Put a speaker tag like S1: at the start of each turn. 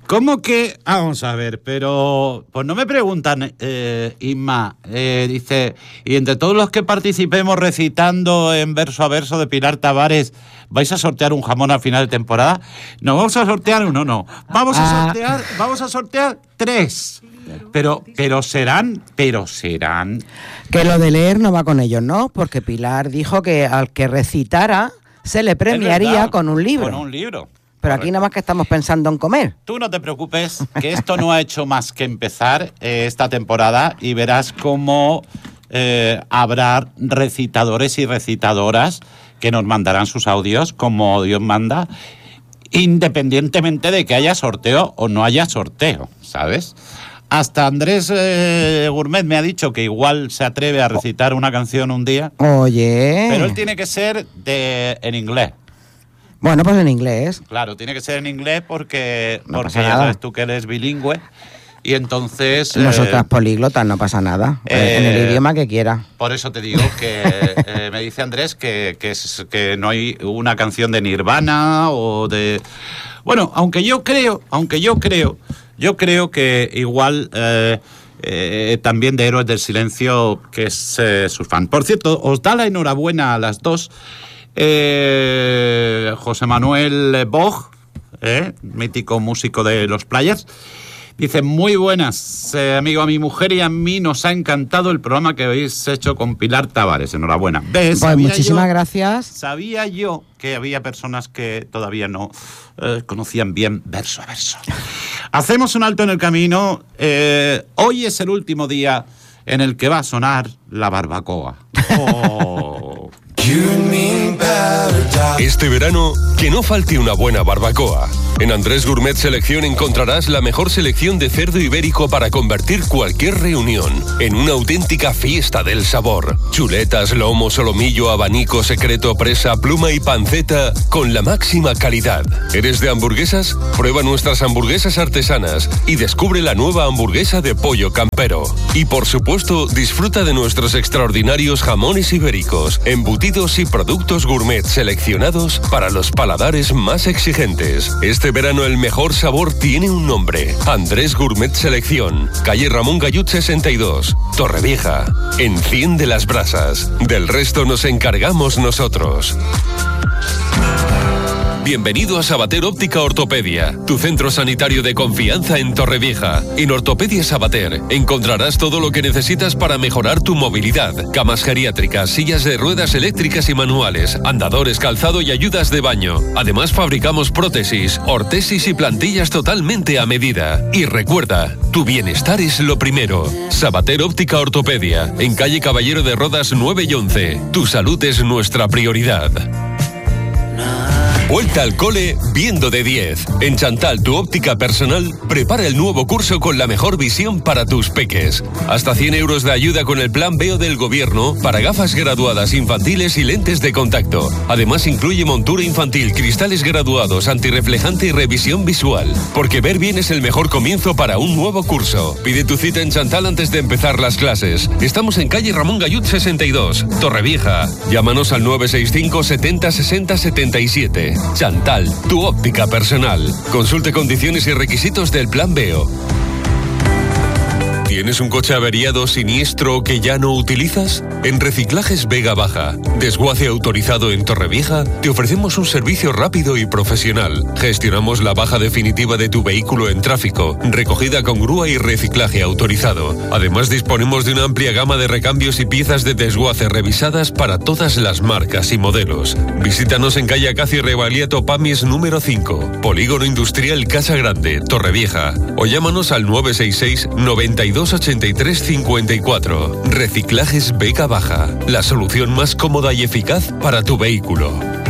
S1: ¿Cómo que? Vamos a ver, pero pues no me preguntan, Inma, dice, y entre todos los que participemos recitando en verso a verso de Pilar Tavares, ¿vais a sortear un jamón al final de temporada? No, vamos a sortear uno, no. Vamos a sortear 3. Pero serán.
S2: Que lo de leer no va con ellos, ¿no? Porque Pilar dijo que al que recitara se le premiaría con un libro.
S1: Con un libro.
S2: Pero aquí nada más que estamos pensando en comer.
S1: Tú no te preocupes, que esto no ha hecho más que empezar esta temporada y verás cómo habrá recitadores y recitadoras que nos mandarán sus audios como Dios manda, independientemente de que haya sorteo o no haya sorteo, ¿sabes? Hasta Andrés Gourmet me ha dicho que igual se atreve a recitar una canción un día.
S2: Oye.
S1: Pero él tiene que ser en inglés.
S2: Bueno, pues en inglés.
S1: Claro, tiene que ser en inglés porque ya sabes tú que eres bilingüe y entonces...
S2: Nosotras políglotas, no pasa nada, en el idioma que quiera.
S1: Por eso te digo que me dice Andrés que no hay una canción de Nirvana o de... Bueno, aunque yo creo que igual también de Héroes del Silencio, que es su fan. Por cierto, os da la enhorabuena a las dos. José Manuel Bog, mítico músico de los Players, dice: muy buenas, amigo, a mi mujer y a mí nos ha encantado el programa que habéis hecho con Pilar Tavares. Enhorabuena.
S2: ¿Ves? Pues muchísimas gracias.
S1: Sabía yo que había personas que todavía no conocían bien verso a verso. Hacemos un alto en el camino. Hoy es el último día en el que va a sonar la barbacoa. Oh.
S3: Este verano, que no falte una buena barbacoa. En Andrés Gourmet Selección encontrarás la mejor selección de cerdo ibérico para convertir cualquier reunión en una auténtica fiesta del sabor. Chuletas, lomo, solomillo, abanico, secreto, presa, pluma y panceta con la máxima calidad. ¿Eres de hamburguesas? Prueba nuestras hamburguesas artesanas y descubre la nueva hamburguesa de pollo campero. Y por supuesto, disfruta de nuestros extraordinarios jamones ibéricos, embutidos y productos gourmet seleccionados para los paladares más exigentes. Este verano el mejor sabor tiene un nombre: Andrés Gourmet Selección, calle Ramón Gallut 62, Torrevieja. Enciende las brasas, del resto nos encargamos nosotros. Bienvenido a Sabater Óptica Ortopedia, tu centro sanitario de confianza en Torrevieja. En Ortopedia Sabater encontrarás todo lo que necesitas para mejorar tu movilidad: camas geriátricas, sillas de ruedas eléctricas y manuales, andadores, calzado y ayudas de baño. Además fabricamos prótesis, ortesis y plantillas totalmente a medida. Y recuerda, tu bienestar es lo primero. Sabater Óptica Ortopedia, en calle Caballero de Rodas 9 y 11. Tu salud es nuestra prioridad. Vuelta al cole viendo de 10. En Chantal, tu óptica personal, prepara el nuevo curso con la mejor visión para tus peques. Hasta 100 euros de ayuda con el plan BEO del gobierno para gafas graduadas infantiles y lentes de contacto. Además incluye montura infantil, cristales graduados, antirreflejante y revisión visual. Porque ver bien es el mejor comienzo para un nuevo curso. Pide tu cita en Chantal antes de empezar las clases. Estamos en calle Ramón Gallut 62, Torrevieja. Llámanos al 965 70 60 77. Chantal, tu óptica personal. Consulte condiciones y requisitos del plan BEO. ¿Tienes un coche averiado, siniestro que ya no utilizas? En Reciclajes Vega Baja, desguace autorizado en Torrevieja, te ofrecemos un servicio rápido y profesional. Gestionamos la baja definitiva de tu vehículo en tráfico, recogida con grúa y reciclaje autorizado. Además, disponemos de una amplia gama de recambios y piezas de desguace revisadas para todas las marcas y modelos. Visítanos en calle Acacio Revaliato Pamies número 5, Polígono Industrial Casa Grande, Torrevieja. O llámanos al 966 92 83 54. Reciclajes Vega Baja, la solución más cómoda y eficaz para tu vehículo.